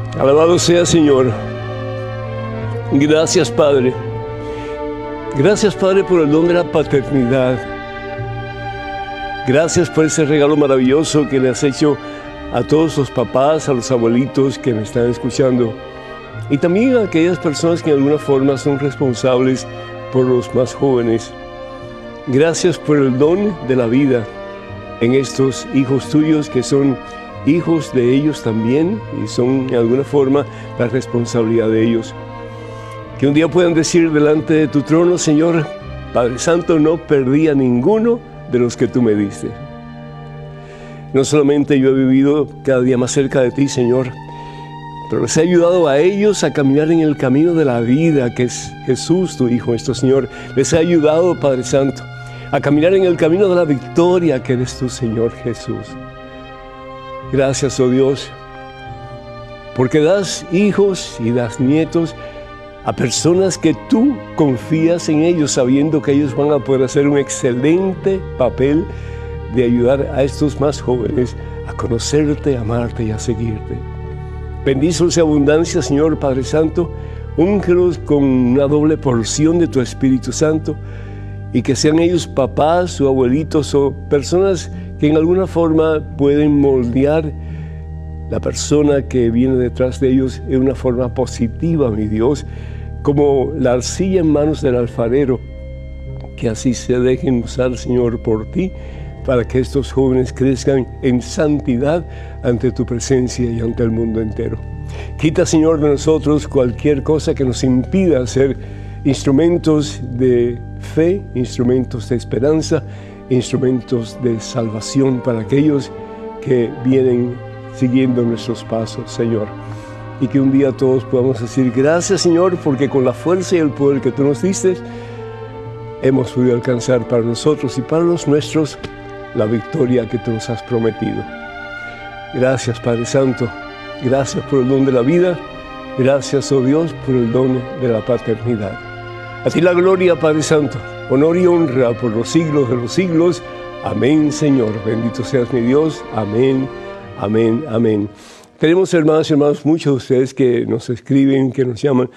Alabado sea, Señor. Gracias, Padre. Gracias, Padre, por el don de la paternidad. Gracias por ese regalo maravilloso que le has hecho a todos los papás, a los abuelitos que me están escuchando. Y también a aquellas personas que de alguna forma son responsables por los más jóvenes. Gracias por el don de la vida en estos hijos tuyos que son hijos de ellos también y son de alguna forma la responsabilidad de ellos. Que un día puedan decir delante de tu trono, Señor, Padre Santo, no perdí a ninguno de los que tú me diste. No solamente yo he vivido cada día más cerca de ti, Señor, pero les he ayudado a ellos a caminar en el camino de la vida, que es Jesús, tu Hijo, nuestro Señor. Les he ayudado, Padre Santo, a caminar en el camino de la victoria, que eres tu Señor Jesús. Gracias, oh Dios, porque das hijos y das nietos a personas que tú confías en ellos, sabiendo que ellos van a poder hacer un excelente papel de ayudar a estos más jóvenes a conocerte, a amarte y a seguirte. Bendícelos en abundancia, Señor Padre Santo, úngelos con una doble porción de tu Espíritu Santo y que sean ellos papás o abuelitos o personas que en alguna forma pueden moldear la persona que viene detrás de ellos en una forma positiva, mi Dios, como la arcilla en manos del alfarero, que así se dejen usar, Señor, por ti, para que estos jóvenes crezcan en santidad ante tu presencia y ante el mundo entero. Quita, Señor, de nosotros cualquier cosa que nos impida ser instrumentos de fe, instrumentos de esperanza, instrumentos de salvación para aquellos que vienen siguiendo nuestros pasos, Señor. Y que un día todos podamos decir, gracias, Señor, porque con la fuerza y el poder que tú nos diste, hemos podido alcanzar para nosotros y para los nuestros la victoria que tú nos has prometido. Gracias, Padre Santo. Gracias por el don de la vida. Gracias, oh Dios, por el don de la paternidad. A ti la gloria, Padre Santo, honor y honra por los siglos de los siglos. Amén, Señor. Bendito seas mi Dios. Amén, amén, amén. Tenemos, hermanas y hermanos, muchos de ustedes que nos escriben, que nos llaman,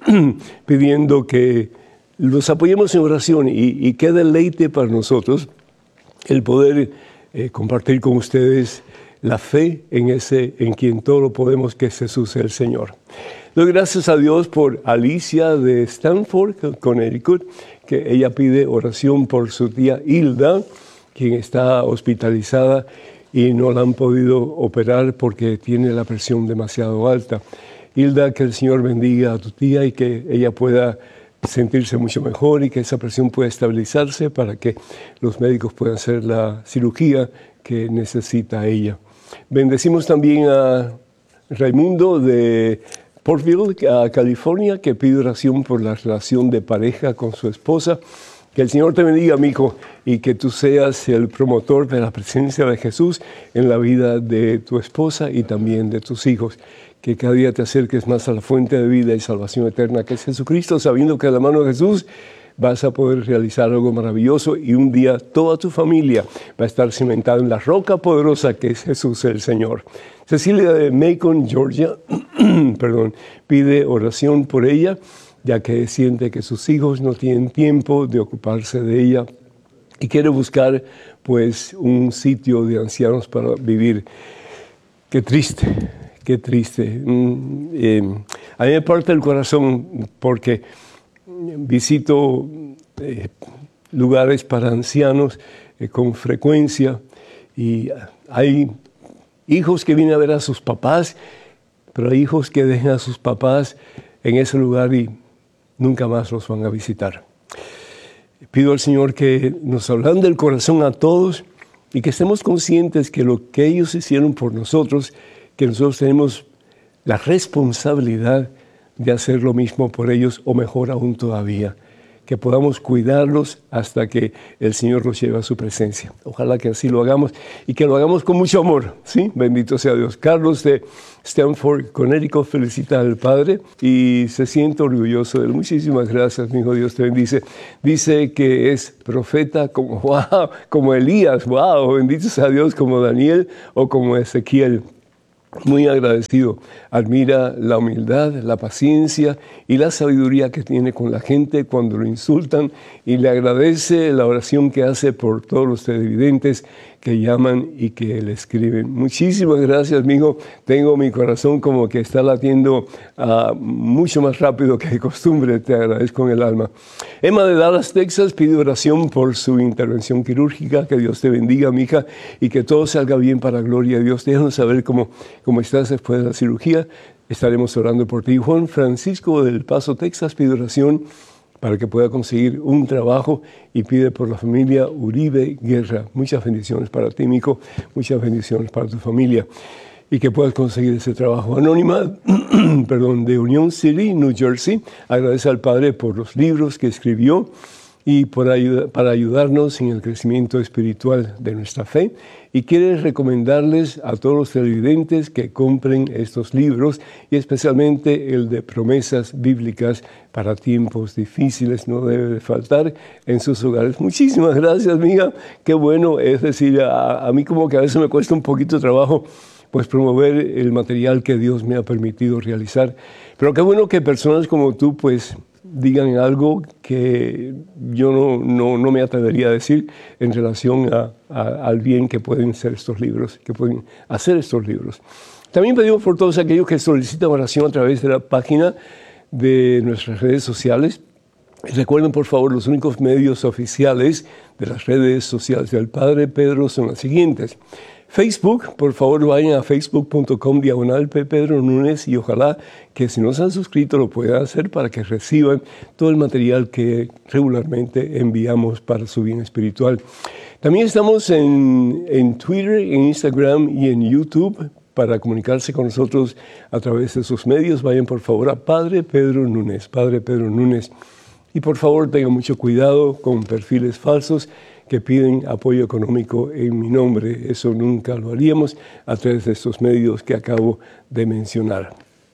pidiendo que los apoyemos en oración y qué deleite para nosotros el poder compartir con ustedes la fe en quien todo lo podemos, que es Jesús el Señor. Doy gracias a Dios por Alicia de Stanford, Connecticut, que ella pide oración por su tía Hilda, quien está hospitalizada y no la han podido operar porque tiene la presión demasiado alta. Hilda, que el Señor bendiga a tu tía y que ella pueda sentirse mucho mejor y que esa presión pueda estabilizarse para que los médicos puedan hacer la cirugía que necesita ella. Bendecimos también a Raimundo de Portville, California, que pide oración por la relación de pareja con su esposa. Que el Señor te bendiga, amigo, y que tú seas el promotor de la presencia de Jesús en la vida de tu esposa y también de tus hijos. Que cada día te acerques más a la fuente de vida y salvación eterna, que es Jesucristo, sabiendo que de la mano de Jesús vas a poder realizar algo maravilloso y un día toda tu familia va a estar cimentada en la roca poderosa que es Jesús el Señor. Cecilia de Macon, Georgia, pide oración por ella, ya que siente que sus hijos no tienen tiempo de ocuparse de ella y quiere buscar pues un sitio de ancianos para vivir. Qué triste, qué triste. A mí me parte el corazón porque visito lugares para ancianos con frecuencia y hay hijos que vienen a ver a sus papás, pero hay hijos que dejan a sus papás en ese lugar y nunca más los van a visitar. Pido al Señor que nos hablen del corazón a todos y que estemos conscientes que lo que ellos hicieron por nosotros, que nosotros tenemos la responsabilidad de hacer lo mismo por ellos o mejor aún todavía, que podamos cuidarlos hasta que el Señor los lleve a su presencia. Ojalá que así lo hagamos y que lo hagamos con mucho amor, ¿sí? Bendito sea Dios. Carlos de Stanford, Connecticut, felicita al Padre y se siente orgulloso de él. Muchísimas gracias, mi hijo, Dios te bendice. Dice que es profeta como Elías, wow, bendito sea Dios, como Daniel o como Ezequiel. Muy agradecido. Admira la humildad, la paciencia y la sabiduría que tiene con la gente cuando lo insultan, y le agradece la oración que hace por todos los televidentes que llaman y que le escriben. Muchísimas gracias, amigo. Tengo mi corazón como que está latiendo mucho más rápido que de costumbre. Te agradezco en el alma. Emma de Dallas, Texas, pide oración por su intervención quirúrgica. Que Dios te bendiga, mija, y que todo salga bien para la gloria de Dios. Déjanos saber cómo estás después de la cirugía. Estaremos orando por ti. Juan Francisco del Paso, Texas, pide oración para que pueda conseguir un trabajo y pide por la familia Uribe Guerra. Muchas bendiciones para ti, mijo. Muchas bendiciones para tu familia y que puedas conseguir ese trabajo. Anónima, de Union City, New Jersey, agradece al Padre por los libros que escribió y para ayudarnos en el crecimiento espiritual de nuestra fe, y quiere recomendarles a todos los televidentes que compren estos libros, y especialmente el de promesas bíblicas para tiempos difíciles. No debe de faltar en sus hogares. Muchísimas gracias, amiga. Qué bueno. Es decir, a mí como que a veces me cuesta un poquito de trabajo pues promover el material que Dios me ha permitido realizar. Pero qué bueno que personas como tú pues digan algo que yo no me atrevería a decir en relación al bien que pueden ser estos libros, que pueden hacer estos libros. También pedimos por todos aquellos que solicitan oración a través de la página de nuestras redes sociales. Recuerden, por favor, los únicos medios oficiales de las redes sociales del Padre Pedro son los siguientes. Facebook, por favor vayan a facebook.com/Pedro Núñez, y ojalá que si no se han suscrito lo puedan hacer para que reciban todo el material que regularmente enviamos para su bien espiritual. También estamos en Twitter, en Instagram y en YouTube. Para comunicarse con nosotros a través de sus medios, vayan por favor a Padre Pedro Núñez, Padre Pedro Núñez. Y por favor tengan mucho cuidado con perfiles falsos que piden apoyo económico en mi nombre. Eso nunca lo haríamos a través de estos medios que acabo de mencionar.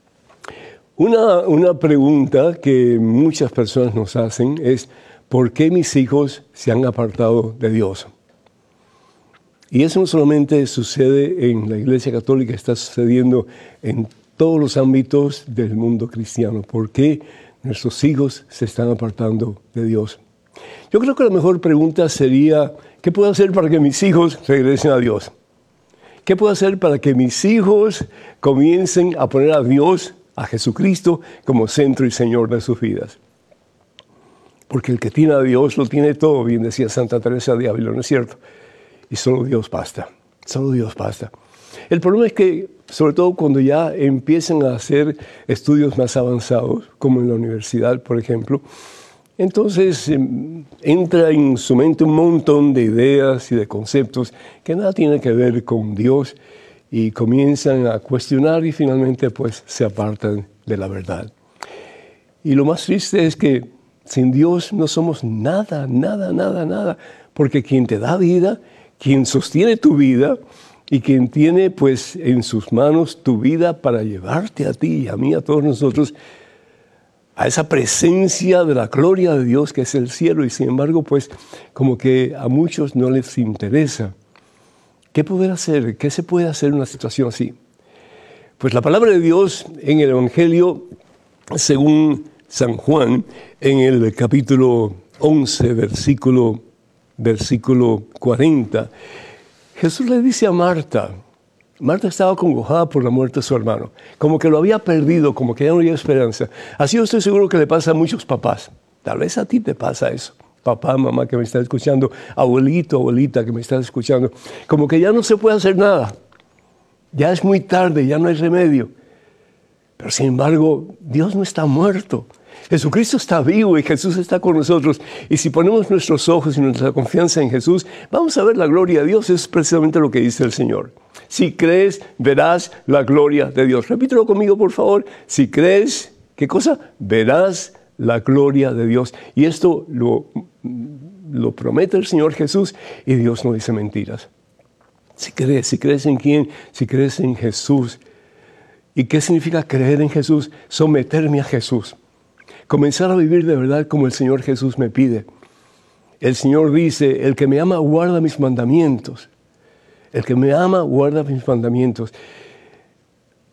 Una pregunta que muchas personas nos hacen es: ¿por qué mis hijos se han apartado de Dios? Y eso no solamente sucede en la Iglesia Católica, está sucediendo en todos los ámbitos del mundo cristiano. ¿Por qué nuestros hijos se están apartando de Dios? Yo creo que la mejor pregunta sería: ¿qué puedo hacer para que mis hijos regresen a Dios? ¿Qué puedo hacer para que mis hijos comiencen a poner a Dios, a Jesucristo, como centro y Señor de sus vidas? Porque el que tiene a Dios lo tiene todo, bien decía Santa Teresa de Ávila, ¿no es cierto? Y solo Dios basta, solo Dios basta. El problema es que, sobre todo cuando ya empiezan a hacer estudios más avanzados, como en la universidad, por ejemplo, entonces entra en su mente un montón de ideas y de conceptos que nada tienen que ver con Dios, y comienzan a cuestionar y finalmente pues se apartan de la verdad. Y lo más triste es que sin Dios no somos nada, nada, nada, nada, porque quien te da vida, quien sostiene tu vida y quien tiene pues en sus manos tu vida para llevarte a ti y a mí, a todos nosotros, a esa presencia de la gloria de Dios que es el cielo, y sin embargo pues como que a muchos no les interesa. ¿Qué poder hacer? ¿Qué se puede hacer en una situación así? Pues la palabra de Dios en el Evangelio según San Juan, en el capítulo 11, versículo 40, Jesús le dice a Marta estaba acongojada por la muerte de su hermano, como que lo había perdido, como que ya no había esperanza. Así yo estoy seguro que le pasa a muchos papás. Tal vez a ti te pasa eso. Papá, mamá que me está escuchando, abuelito, abuelita que me está escuchando, como que ya no se puede hacer nada. Ya es muy tarde, ya no hay remedio. Pero sin embargo, Dios no está muerto. Jesucristo está vivo y Jesús está con nosotros. Y si ponemos nuestros ojos y nuestra confianza en Jesús, vamos a ver la gloria de Dios. Eso es precisamente lo que dice el Señor. Si crees, verás la gloria de Dios. Repítelo conmigo, por favor. Si crees, ¿qué cosa? Verás la gloria de Dios. Y esto lo promete el Señor Jesús, y Dios no dice mentiras. Si crees en quién, si crees en Jesús. ¿Y qué significa creer en Jesús? Someterme a Jesús. Comenzar a vivir de verdad como el Señor Jesús me pide. El Señor dice: el que me ama guarda mis mandamientos. El que me ama guarda mis mandamientos.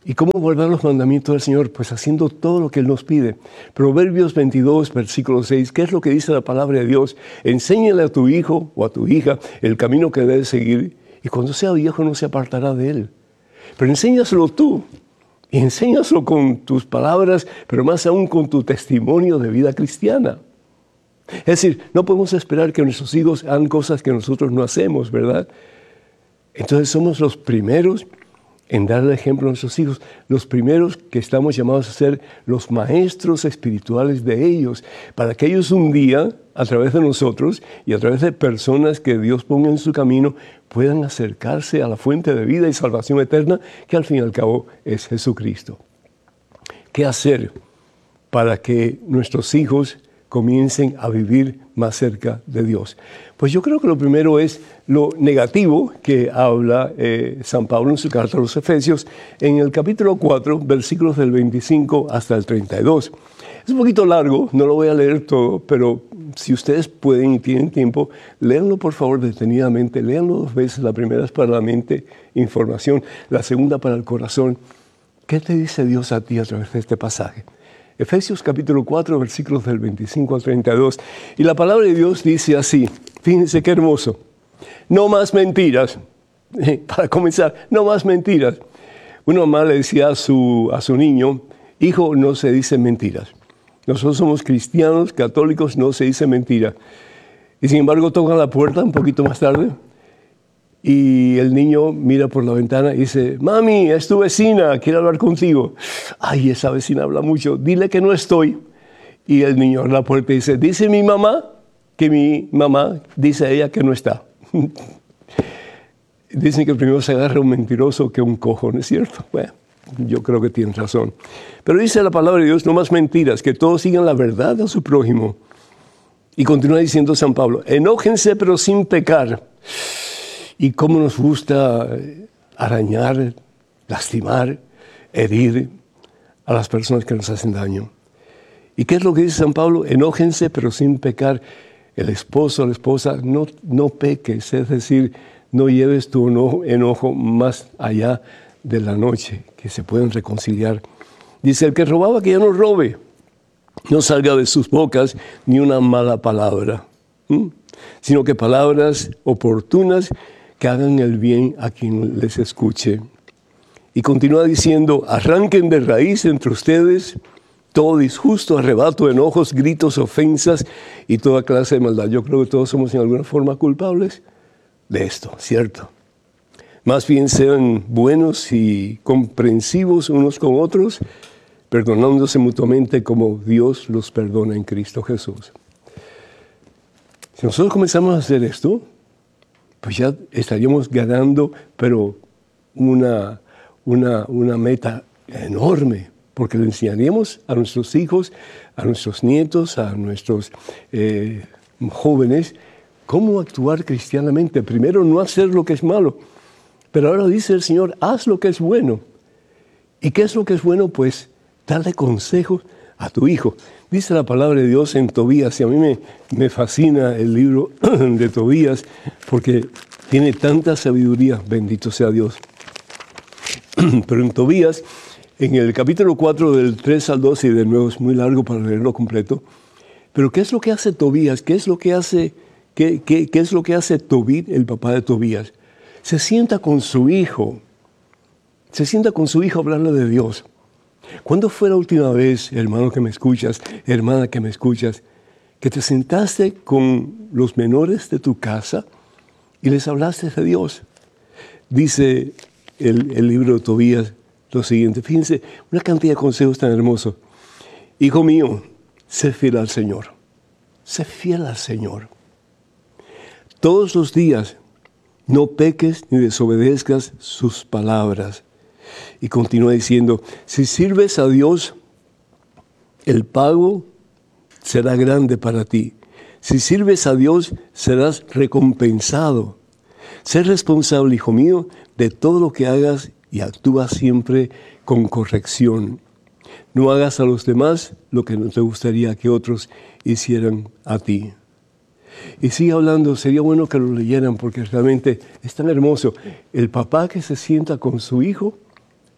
¿Y cómo guardar los mandamientos del Señor? Pues haciendo todo lo que Él nos pide. Proverbios 22, versículo 6, ¿qué es lo que dice la palabra de Dios? Enséñale a tu hijo o a tu hija el camino que debe seguir, y cuando sea viejo no se apartará de él. Pero enséñaselo tú, y enséñaselo con tus palabras, pero más aún con tu testimonio de vida cristiana. Es decir, no podemos esperar que nuestros hijos hagan cosas que nosotros no hacemos, ¿verdad? Entonces somos los primeros en darle ejemplo a nuestros hijos, los primeros que estamos llamados a ser los maestros espirituales de ellos, para que ellos un día, a través de nosotros y a través de personas que Dios ponga en su camino, puedan acercarse a la fuente de vida y salvación eterna, que al fin y al cabo es Jesucristo. ¿Qué hacer para que nuestros hijos comiencen a vivir más cerca de Dios? Pues yo creo que lo primero es lo negativo que habla San Pablo en su carta a los Efesios, en el capítulo 4, versículos del 25 hasta el 32. Es un poquito largo, no lo voy a leer todo, pero si ustedes pueden y tienen tiempo, léanlo por favor detenidamente, léanlo 2 veces, la primera es para la mente, información, la segunda para el corazón. ¿Qué te dice Dios a ti a través de este pasaje? Efesios capítulo 4, versículos del 25 al 32. Y la palabra de Dios dice así, fíjense qué hermoso. No más mentiras. Para comenzar, no más mentiras. Una mamá le decía a su niño, hijo, no se dicen mentiras. Nosotros somos cristianos, católicos, no se dice mentira. Y sin embargo tocan la puerta un poquito más tarde y el niño mira por la ventana y dice, mami, es tu vecina, quiere hablar contigo. Ay, esa vecina habla mucho, dile que no estoy. Y el niño abre la puerta y dice mi mamá, que mi mamá dice a ella que no está. Dicen que primero se agarra un mentiroso que un cojo, ¿no es cierto? Bueno, yo creo que tienen razón. Pero dice la palabra de Dios, no más mentiras, que todos sigan la verdad a su prójimo. Y continúa diciendo San Pablo, enójense pero sin pecar. Y cómo nos gusta arañar, lastimar, herir a las personas que nos hacen daño. ¿Y qué es lo que dice San Pablo? Enójense pero sin pecar. El esposo, la esposa, no peques, es decir, no lleves tu enojo más allá de la noche, que se pueden reconciliar. Dice, el que robaba que ya no robe, no salga de sus bocas ni una mala palabra, sino que palabras oportunas que hagan el bien a quien les escuche. Y continúa diciendo, arranquen de raíz entre ustedes todo disgusto, arrebato, enojos, gritos, ofensas y toda clase de maldad. Yo creo que todos somos en alguna forma culpables de esto, ¿cierto? Más bien sean buenos y comprensivos unos con otros, perdonándose mutuamente como Dios los perdona en Cristo Jesús. Si nosotros comenzamos a hacer esto, pues ya estaríamos ganando, pero una meta enorme, porque le enseñaríamos a nuestros hijos, a nuestros nietos, a nuestros jóvenes, cómo actuar cristianamente. Primero, no hacer lo que es malo, pero ahora dice el Señor, haz lo que es bueno. ¿Y qué es lo que es bueno? Pues darle consejos a tu hijo. Dice la palabra de Dios en Tobías, y a mí me fascina el libro de Tobías, porque tiene tanta sabiduría, bendito sea Dios. Pero en Tobías, en el capítulo 4, del 3 al 12, y de nuevo es muy largo para leerlo completo, pero ¿qué es lo que hace Tobías? ¿Qué es lo que hace Tobit, el papá de Tobías? Se sienta con su hijo a hablarle de Dios. ¿Cuándo fue la última vez, hermano que me escuchas, hermana que me escuchas, que te sentaste con los menores de tu casa y les hablaste de Dios? Dice el libro de Tobías lo siguiente, fíjense, una cantidad de consejos tan hermosos. Hijo mío, sé fiel al Señor. Sé fiel al Señor. Todos los días no peques ni desobedezcas sus palabras. Y continúa diciendo, si sirves a Dios, el pago será grande para ti. Si sirves a Dios, serás recompensado. Sé responsable, hijo mío, de todo lo que hagas y actúa siempre con corrección. No hagas a los demás lo que no te gustaría que otros hicieran a ti. Y sigue hablando, sería bueno que lo leyeran porque realmente es tan hermoso. El papá que se sienta con su hijo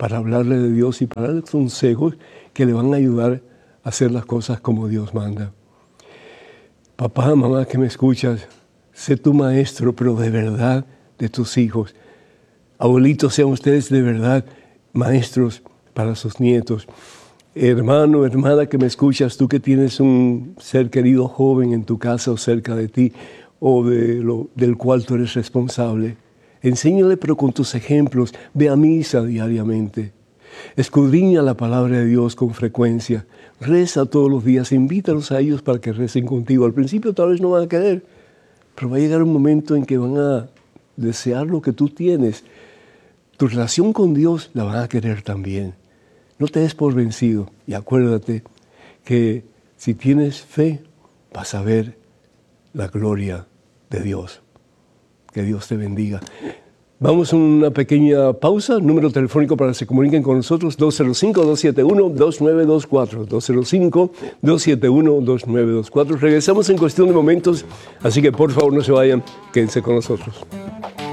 para hablarle de Dios y para darle consejos que le van a ayudar a hacer las cosas como Dios manda. Papá, mamá que me escuchas, sé tu maestro, pero de verdad de tus hijos. Abuelitos, sean ustedes de verdad maestros para sus nietos. Hermano, hermana que me escuchas, tú que tienes un ser querido joven en tu casa o cerca de ti, o del cual tú eres responsable, enséñale pero con tus ejemplos, ve a misa diariamente. Escudriña la palabra de Dios con frecuencia, reza todos los días, invítalos a ellos para que recen contigo. Al principio tal vez no van a querer, pero va a llegar un momento en que van a desear lo que tú tienes. Tu relación con Dios la van a querer también. No te des por vencido y acuérdate que si tienes fe vas a ver la gloria de Dios. Que Dios te bendiga. Vamos a una pequeña pausa. Número telefónico para que se comuniquen con nosotros, 205-271-2924. 205-271-2924. Regresamos en cuestión de momentos, así que por favor no se vayan, quédense con nosotros.